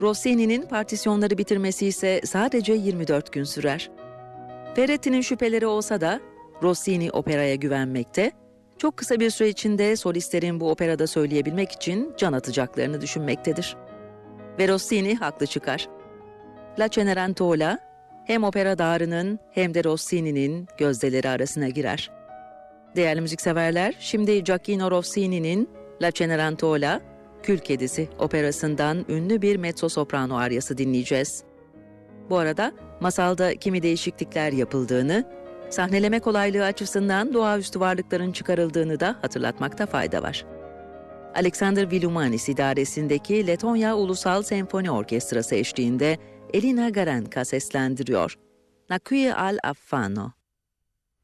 Rossini'nin partisyonları bitirmesi ise sadece 24 gün sürer. Ferretti'nin şüpheleri olsa da Rossini operaya güvenmekte, çok kısa bir süre içinde solistlerin bu operada söyleyebilmek için can atacaklarını düşünmektedir. Ve Rossini haklı çıkar. La Cenerentola hem opera dağarının hem de Rossini'nin gözdeleri arasına girer. Değerli müzikseverler, şimdi Gioacchino Rossini'nin La Cenerentola, Kül Kedisi operasından ünlü bir mezzo-soprano aryası dinleyeceğiz. Bu arada masalda kimi değişiklikler yapıldığını, sahneleme kolaylığı açısından doğaüstü varlıkların çıkarıldığını da hatırlatmakta fayda var. Alexander Vilumanis idaresindeki Letonya Ulusal Senfoni Orkestrası eşliğinde Elina Garanca seslendiriyor. Nakuye al Affano.